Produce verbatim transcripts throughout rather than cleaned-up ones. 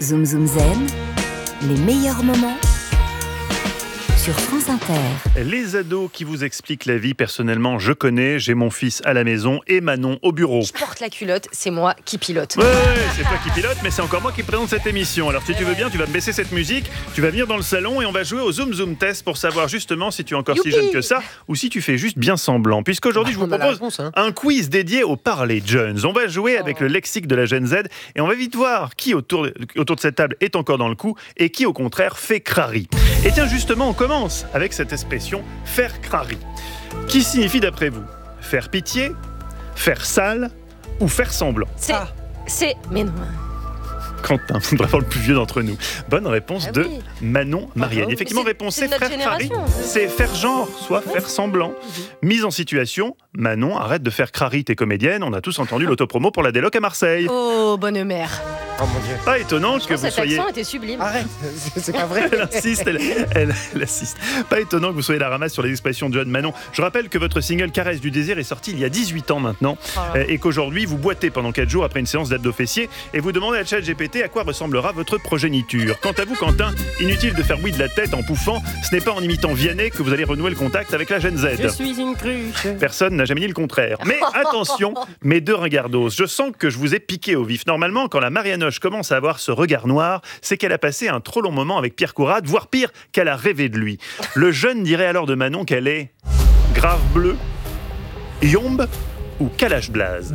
Zoom Zoom Zen, les meilleurs moments sur France Inter. Les ados qui vous expliquent la vie, personnellement, je connais, j'ai mon fils à la maison et Manon au bureau. Je porte la culotte, c'est moi qui pilote. Ouais, ouais, c'est toi qui pilote, mais c'est encore moi qui présente cette émission. Alors si tu veux bien, tu vas me baisser cette musique, tu vas venir dans le salon et on va jouer au Zoom Zoom Test pour savoir justement si tu es encore Youpi. si jeune que ça ou si tu fais juste bien semblant. Puisqu'aujourd'hui, Bah, je vous on a la propose réponse, hein. un quiz dédié aux parler jeunes. On va jouer avec Oh. le lexique de la Gen Z et on va vite voir qui autour, autour de cette table est encore dans le coup et qui au contraire fait crari. Et tiens, justement, on commence avec cette expression « faire crari ». Qui signifie d'après vous faire pitié, faire sale ou faire semblant? C'est... Ah. C'est... Mais non. Quentin, vraiment le plus vieux d'entre nous. Bonne réponse Ah de oui. Manon Mariani. Mais Effectivement, c'est- réponse c'est c'est de notre faire crari. génération. C'est faire genre, soit faire semblant. Mise en situation, Manon, arrête de faire crari, t'es comédienne. On a tous entendu l'autopromo pour la déloc à Marseille. Oh, bonne mère. Oh mon Dieu. Pas étonnant que vous Cet soyez... accent était sublime. Arrête, c'est, c'est pas vrai. Elle insiste, elle, elle- elle insiste. Pas étonnant que vous soyez la ramasse sur les expressions de John Manon. Je rappelle que votre single Caresse du désir est sorti il y a dix-huit ans maintenant Oh là. euh, et qu'aujourd'hui vous boitez pendant quatre jours après une séance d'abdos fessiers et vous demandez à ChatGPT à quoi ressemblera votre progéniture. Quant à vous, Quentin, inutile de faire oui de la tête en pouffant, ce n'est pas en imitant Vianney que vous allez renouer le contact avec la Gen Z. Je suis une cruche. Personne n'a jamais dit le contraire. Mais attention, mes deux regardos, je sens que je vous ai piqué au vif. Normalement, quand la Marianoche commence à avoir ce regard noir, c'est qu'elle a passé un trop long moment avec Pierre Courade, voire pire, qu'elle a rêvé de lui. Le jeune dirait alors de Manon qu'elle est grave bleue, yombe ou calage blaze. B.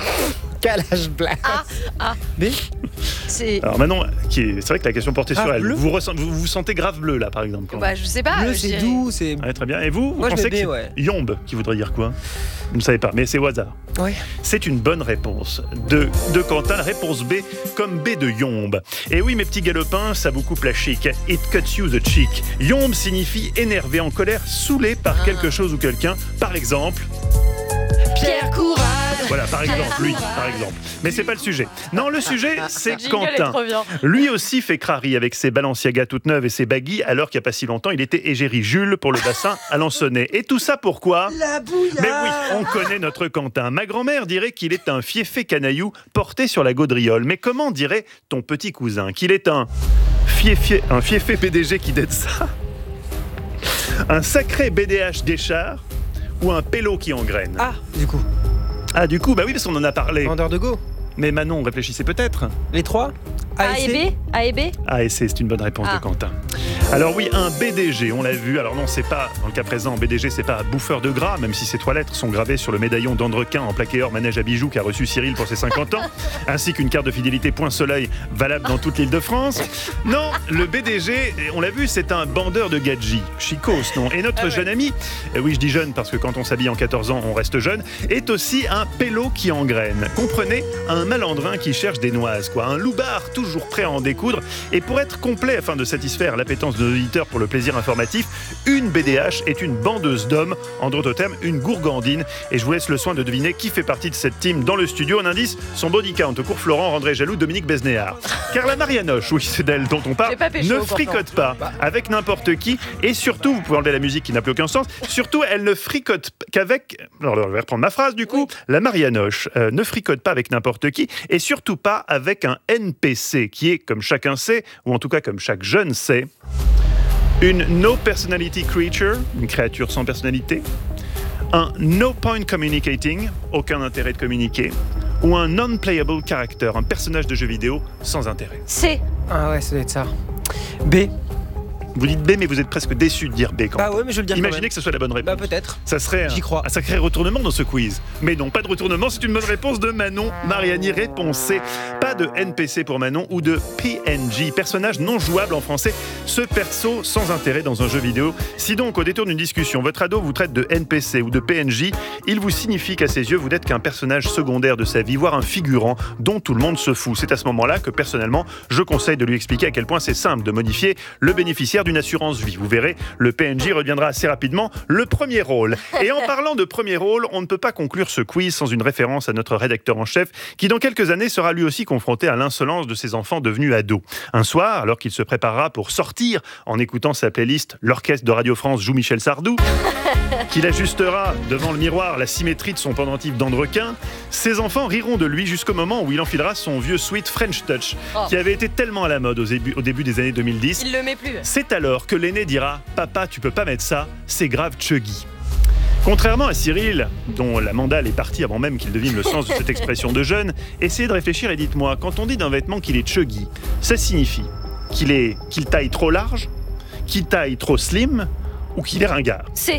Calage blague. Ah, ah. B. C'est... Alors Manon, qui est... c'est vrai que la question portait sur Grave elle. bleu Vous, ressent- vous vous sentez grave bleu là, par exemple. quand- Bah, je sais pas. Bleu, je c'est dirais- doux, c'est. Ouais, très bien. Et vous, vous Moi, je pensez mets que B, c'est ouais. yombe qui voudrait dire quoi? Vous ne savez pas, mais c'est au hasard. Ouais. C'est une bonne réponse de, de Quentin, la réponse B, comme B de yombe. Et oui, mes petits galopins, ça vous coupe la chic. It cuts you the cheek. Yombe signifie énervé, en colère, saoulé par Ah. quelque chose ou quelqu'un. Par exemple, Pierre Courade. voilà, par exemple, lui, par exemple. Mais c'est pas le sujet. Non, le sujet, c'est Ce jingle est Quentin. trop bien. Lui aussi fait crari avec ses Balenciaga toutes neuves et ses baggy, alors qu'il n'y a pas si longtemps, il était égérie Jules pour le bassin à Lansonnais. Et tout ça pourquoi? La bouillade. Mais oui, on connaît notre Quentin. Ma grand-mère dirait qu'il est un fiefé canaillou porté sur la gaudriole. Mais comment dirait ton petit cousin? Qu'il est un fiefé, un fiefé P D G qui dette ça? Un sacré B D H d'échard? Ou un pélo qui engraine? Ah, du coup. Ah, du coup, bah oui, parce qu'on en a parlé. Vendeur de go. Mais Manon, réfléchissez peut-être. Les trois. A et B A et B A et C, c'est une bonne réponse Ah. de Quentin. Alors oui, un B D G, on l'a vu. Alors non, c'est pas, dans le cas présent, B D G, c'est pas bouffeur de gras, même si ces trois lettres sont gravées sur le médaillon d'Andrequin en plaqué or manège à bijoux qu'a reçu Cyril pour ses cinquante ans, ainsi qu'une carte de fidélité Point Soleil valable dans toute l'île de France. Non, le B D G, on l'a vu, c'est un bandeur de gadgets. Chicos, non. Et notre Ah ouais. jeune ami, euh, oui, je dis jeune parce que quand on s'habille en quatorze ans, on reste jeune, est aussi un pélo qui engraine. Comprenez, un malandrin qui cherche des noises, quoi. Un loupard toujours prêt à en découdre. Et pour être complet, afin de satisfaire l'appétence de nos auditeurs pour le plaisir informatif, une B D H est une bandeuse d'hommes, en d'autres termes, une gourgandine. Et je vous laisse le soin de deviner qui fait partie de cette team dans le studio. Un indice, son body count au cours Florent rendrait jaloux Dominique Besnéard. Car la Marianoche, oui, c'est d'elle dont on parle, C'est pas pécho, ne pourtant. fricote pas avec n'importe qui. Et surtout, vous pouvez enlever la musique qui n'a plus aucun sens, surtout, elle ne fricote qu'avec... Alors, je vais reprendre ma phrase, du coup. La Marianoche euh, ne fricote pas avec n'importe qui, et surtout pas avec un N P C, qui est, comme chacun sait, ou en tout cas comme chaque jeune sait, une no personality creature, une créature sans personnalité, un no point communicating, aucun intérêt de communiquer, ou un non-playable character, un personnage de jeu vidéo sans intérêt. C. Ah ouais, ça doit être ça. B. Vous dites B, mais vous êtes presque déçu de dire B quand Bah même. ouais, mais je vais le dire. Imaginez quand même. que ce soit la bonne réponse. Bah peut-être. Ça serait un, J'y crois. un sacré retournement dans ce quiz. Mais non, pas de retournement, c'est une bonne réponse de Manon Mariani. Réponse C. Pas de N P C pour Manon ou de P N G, personnage non jouable en français, ce perso sans intérêt dans un jeu vidéo. Si donc, au détour d'une discussion, votre ado vous traite de N P C ou de P N J, il vous signifie qu'à ses yeux, vous n'êtes qu'un personnage secondaire de sa vie, voire un figurant dont tout le monde se fout. C'est à ce moment-là que, personnellement, je conseille de lui expliquer à quel point c'est simple de modifier le bénéficiaire d'une assurance vie. Vous verrez, le P N J reviendra assez rapidement le premier rôle. Et en parlant de premier rôle, on ne peut pas conclure ce quiz sans une référence à notre rédacteur en chef, qui dans quelques années sera lui aussi confronté à l'insolence de ses enfants devenus ados. Un soir, alors qu'il se préparera pour sortir en écoutant sa playlist, l'orchestre de Radio France joue Michel Sardou, qu'il ajustera devant le miroir la symétrie de son pendentif dents de requin, ses enfants riront de lui jusqu'au moment où il enfilera son vieux sweat French Touch, Oh. qui avait été tellement à la mode au début, au début des années deux mille dix. Il le met plus. C'est alors que l'aîné dira « Papa, tu peux pas mettre ça, c'est grave chuggy ». Contrairement à Cyril, dont la mandale est partie avant même qu'il devine le sens de cette expression de jeune, essayez de réfléchir et dites-moi, quand on dit d'un vêtement qu'il est chuggy, ça signifie qu'il est, qu'il taille trop large, qu'il taille trop slim ou qu'il est ringard. C.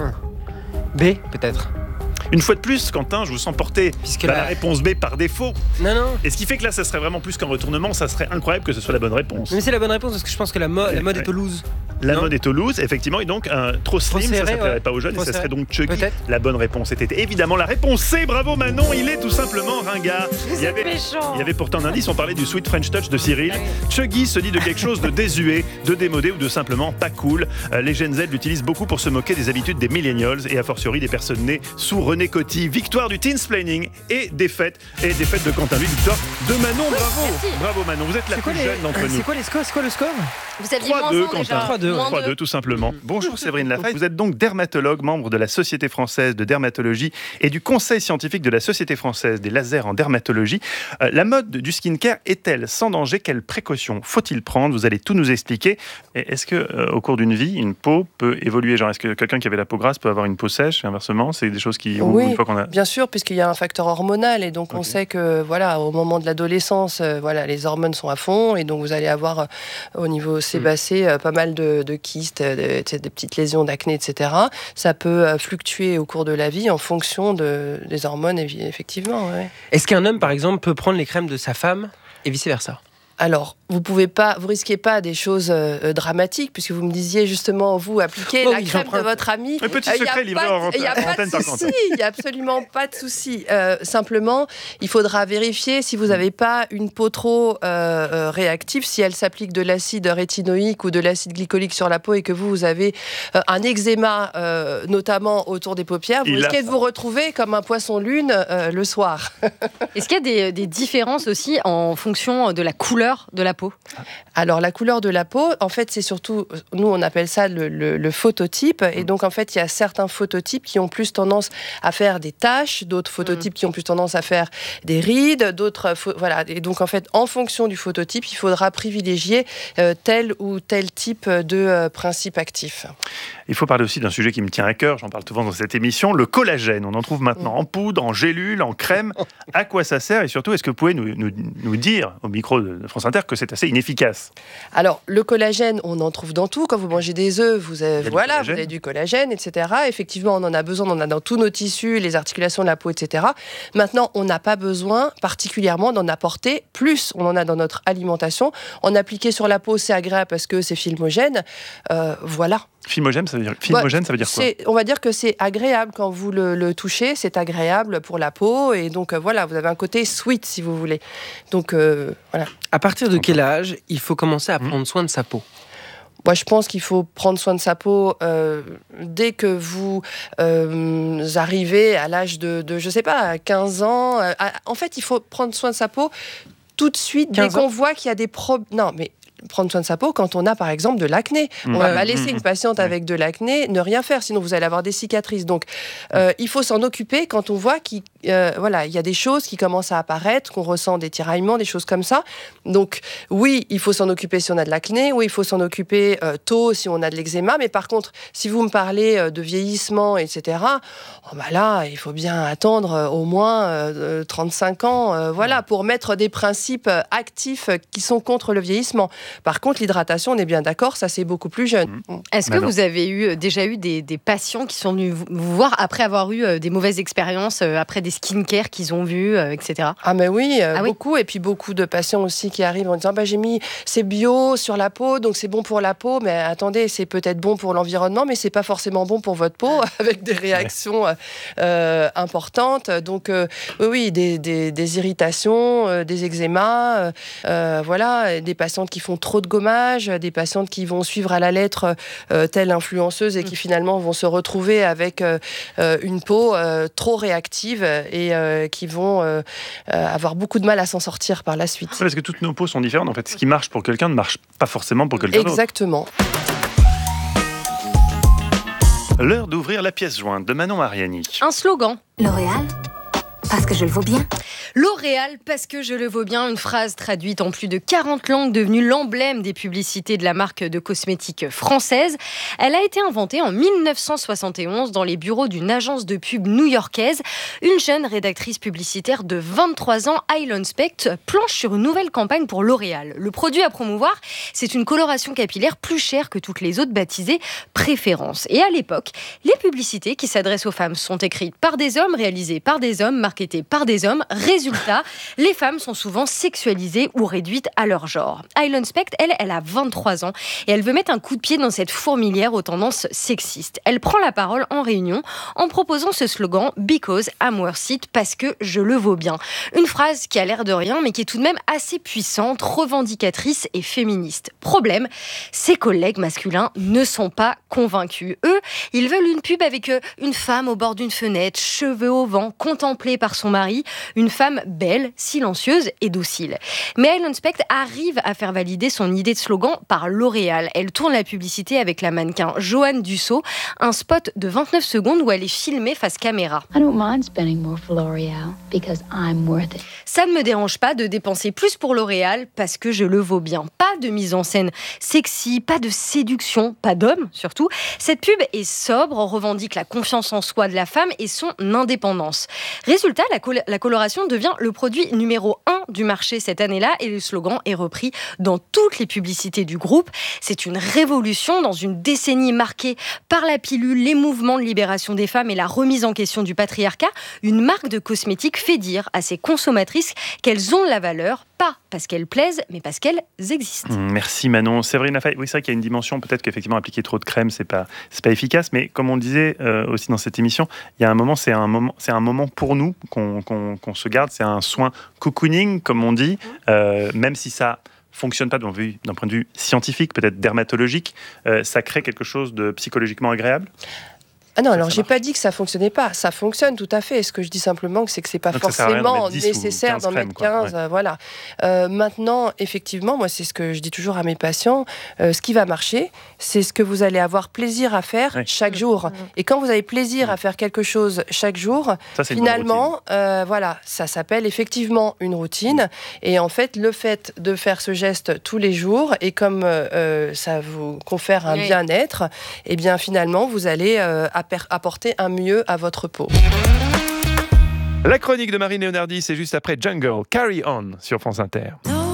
B, peut-être. Une fois de plus, Quentin, je vous sens porter Puisque bah, la- la réponse B par défaut. Non, non. Et ce qui fait que là, ça serait vraiment plus qu'un retournement, ça serait incroyable que ce soit la bonne réponse. Mais c'est la bonne réponse parce que je pense que la, mo- la mode est Toulouse. La Non. mode est Toulouse, effectivement, et donc un trop slim, serré, ça ne plairait ouais. pas aux jeunes, Trop et ça serré. serait donc chuggy. Peut-être. La bonne réponse était évidemment la réponse C. Bravo Manon, il est tout simplement ringard. Il y avait, Méchant. il y avait pourtant un indice, on parlait du sweet French touch de Cyril. Chuggy se dit de quelque chose de désuet, de démodé ou de simplement pas cool. Euh, les Gen Z l'utilisent beaucoup pour se moquer des habitudes des millennials et a fortiori des personnes nées sous René Coty. Victoire du teensplaining et défaite, et défaite de Quentin Lui, victoire de Manon. Bravo, merci. bravo Manon, vous êtes la C'est quoi, plus les... jeune d'entre euh, nous. c'est quoi les scores C'est quoi le score Vous aviez trois deux, moins un déjà. Quentin. trois deux, Moins trois deux, tout simplement. Bonjour Séverine Lafayette, vous êtes donc dermatologue, membre de la Société française de dermatologie et du Conseil scientifique de la Société française des lasers en dermatologie. Euh, la mode du skincare est-elle sans danger? Quelles précautions faut-il prendre? Vous allez tout nous expliquer. Et est-ce que euh, au cours d'une vie, une peau peut évoluer? Genre, est-ce que quelqu'un qui avait la peau grasse peut avoir une peau sèche et inversement? C'est des choses qui, ou Oui, une fois qu'on a... bien sûr, puisqu'il y a un facteur hormonal et donc on Ok. sait que voilà, au moment de l'adolescence, euh, voilà, les hormones sont à fond et donc vous allez avoir euh, au niveau sébacé euh, pas mal de, de kystes, euh, de- des petites lésions d'acné, et cetera. Ça peut euh, fluctuer au cours de la vie en fonction de, des hormones, évi- effectivement. Ouais. Est-ce qu'un homme, par exemple, peut prendre les crèmes de sa femme et vice-versa? Alors, vous pouvez pas, vous risquez pas des choses euh, dramatiques, puisque vous me disiez justement, vous appliquez Oh la oui, crème de j'emprunte. votre ami. Un petit Euh, y a secret livré pas en de- y a en pas antenne de par souci, Quentin. il n'y a absolument pas de souci. Euh, simplement, il faudra vérifier si vous n'avez pas une peau trop euh, euh, réactive, si elle s'applique de l'acide rétinoïque ou de l'acide glycolique sur la peau et que vous, vous avez euh, un eczéma, euh, notamment autour des paupières, vous Il a risquez de ça. vous retrouver comme un poisson lune euh, le soir. Est-ce qu'il y a des, des différences aussi en fonction de la couleur de la peau? Alors, la couleur de la peau, en fait, c'est surtout, nous, on appelle ça le, le- le phototype. Et donc, en fait, il y a certains phototypes qui ont plus tendance à faire des taches, d'autres phototypes qui ont plus tendance à faire des rides, d'autres... pho- Voilà. Et donc, en fait, en fonction du phototype, il faudra privilégier euh, tel ou tel type de euh, principe actif. Il faut parler aussi d'un sujet qui me tient à cœur, j'en parle souvent dans cette émission, le collagène. On en trouve maintenant en poudre, en gélule, en crème. À quoi ça sert? Et surtout, est-ce que vous pouvez nous, nous- nous dire, au micro de France Inter, que c'est assez inefficace? Alors, le collagène, on en trouve dans tout. Quand vous mangez des œufs, vous avez, Il y a du voilà, vous collagène. avez du collagène, et cetera. Effectivement, on en a besoin, on en a dans tous nos tissus, les articulations de la peau, et cetera. Maintenant, on n'a pas besoin particulièrement d'en apporter plus. On en a dans notre alimentation. En appliquer sur la peau, c'est agréable parce que c'est filmogène. Euh, voilà. Filmogène, ça veut dire, filmogène, ça veut dire quoi? C'est- On va dire que c'est agréable quand vous le, le touchez, c'est agréable pour la peau. Et donc, euh, voilà, vous avez un côté sweet, si vous voulez. Donc, euh, voilà. À partir de quel âge il faut commencer à prendre soin de sa peau? Moi, je pense qu'il faut prendre soin de sa peau euh, dès que vous euh, arrivez à l'âge de, de, je sais pas, quinze ans. Euh, à- en fait, il faut prendre soin de sa peau tout de suite dès quinze qu'on voit qu'il y a des problèmes. Non, mais prendre soin de sa peau quand on a, par exemple, de l'acné. Mmh. On va Ouais. pas laisser Mmh. une patiente Ouais. avec de l'acné ne rien faire, sinon vous allez avoir des cicatrices. Donc, euh, il faut s'en occuper quand on voit qu'il euh, voilà, il y a des choses qui commencent à apparaître, qu'on ressent des tiraillements, des choses comme ça. Donc, oui, il faut s'en occuper si on a de l'acné, oui, il faut s'en occuper euh, tôt si on a de l'eczéma, mais par contre, si vous me parlez euh, de vieillissement, et cetera, oh, bah là, il faut bien attendre euh, au moins euh, trente-cinq ans, euh, voilà, pour mettre des principes euh, actifs euh, qui sont contre le vieillissement. Par contre, l'hydratation, on est bien d'accord, ça c'est beaucoup plus jeune. Est-ce que Manon. vous avez eu, déjà eu des, des patients qui sont venus vous vous voir après avoir eu euh, des mauvaises expériences, euh, après des des skincare qu'ils ont vus, euh, et cetera. Ah mais oui, euh, Ah oui. beaucoup. Et puis beaucoup de patients aussi qui arrivent en disant bah, j'ai mis c'est bio sur la peau, donc c'est bon pour la peau. Mais attendez, c'est peut-être bon pour l'environnement, mais c'est pas forcément bon pour votre peau, avec des réactions euh, importantes. Donc euh, oui, oui, des, des, des irritations, euh, des eczémas, euh, euh, voilà, des patientes qui font trop de gommage, des patientes qui vont suivre à la lettre euh, telle influenceuse et qui finalement vont se retrouver avec euh, une peau euh, trop réactive et euh, qui vont euh, euh, avoir beaucoup de mal à s'en sortir par la suite. Parce que toutes nos peaux sont différentes. En fait, ce qui marche pour quelqu'un ne marche pas forcément pour quelqu'un d'autre. Exactement. L'heure d'ouvrir la pièce jointe de Manon Mariani. Un slogan. L'Oréal, parce que je le vaux bien. L'Oréal, parce que je le vaux bien, une phrase traduite en plus de quarante langues, devenue l'emblème des publicités de la marque de cosmétiques française. Elle a été inventée en mille neuf cent soixante et onze dans les bureaux d'une agence de pub new-yorkaise. Une jeune rédactrice publicitaire de vingt-trois ans, Eileen Specht, planche sur une nouvelle campagne pour L'Oréal. Le produit à promouvoir, c'est une coloration capillaire plus chère que toutes les autres, baptisée Préférence. Et à l'époque, les publicités qui s'adressent aux femmes sont écrites par des hommes, réalisées par des hommes, marketées par des hommes. Résultat, les femmes sont souvent sexualisées ou réduites à leur genre. Eileen Specht, elle, elle a vingt-trois ans et elle veut mettre un coup de pied dans cette fourmilière aux tendances sexistes. Elle prend la parole en réunion en proposant ce slogan « Because I'm worth it », parce que je le vaux bien. Une phrase qui a l'air de rien, mais qui est tout de même assez puissante, revendicatrice et féministe. Problème, ses collègues masculins ne sont pas convaincus. Eux, ils veulent une pub avec une femme au bord d'une fenêtre, cheveux au vent, contemplée par son mari, une femme belle, silencieuse et docile. Mais Eileen Specht arrive à faire valider son idée de slogan par L'Oréal. Elle tourne la publicité avec la mannequin Joanne Dussault, un spot de vingt-neuf secondes où elle est filmée face caméra. I don't mind spending more for L'Oréal because I'm worth it. Ça ne me dérange pas de dépenser plus pour L'Oréal parce que je le vaux bien. Pas de mise en scène sexy, pas de séduction, pas d'homme surtout. Cette pub est sobre, revendique la confiance en soi de la femme et son indépendance. Résultat, la, col- la coloration devient le produit numéro un du marché cette année-là et le slogan est repris dans toutes les publicités du groupe. C'est une révolution dans une décennie marquée par la pilule, les mouvements de libération des femmes et la remise en question du patriarcat. Une marque de cosmétiques fait dire à ses consommatrices qu'elles ont la valeur, pas parce qu'elles plaisent, mais parce qu'elles existent. Merci Manon. Séverine Lafay, oui, c'est vrai qu'il y a une dimension, peut-être qu'effectivement appliquer trop de crème, c'est pas, c'est pas efficace, mais comme on le disait euh, aussi dans cette émission, il y a un moment, c'est un moment, c'est un moment pour nous qu'on, qu'on, qu'on se garde, c'est un soin cocooning, comme on dit, euh, même si ça fonctionne pas d'un, d'un point de vue scientifique, peut-être dermatologique, euh, ça crée quelque chose de psychologiquement agréable. Ah non, Ça, alors ça j'ai marche. pas dit que ça fonctionnait pas. Ça fonctionne tout à fait. Ce que je dis simplement, c'est que c'est pas Donc ça sert à rien d'en forcément mettre dix ou nécessaire quinze d'en mettre crèmes, quoi. quinze. Ouais. euh, voilà. Euh, maintenant, effectivement, moi, c'est ce que je dis toujours à mes patients. Euh, ce qui va marcher, c'est ce que vous allez avoir plaisir à faire Ouais. chaque jour. Et quand vous avez plaisir Ouais. à faire quelque chose chaque jour, Ça, c'est une bonne routine. finalement, euh, voilà, ça s'appelle effectivement une routine. Et en fait, le fait de faire ce geste tous les jours, et comme euh, ça vous confère un Oui. bien-être, eh bien finalement, vous allez euh, apper- apporter un mieux à votre peau. La chronique de Marie Leonardi, c'est juste après Jungle, Carry On sur France Inter. No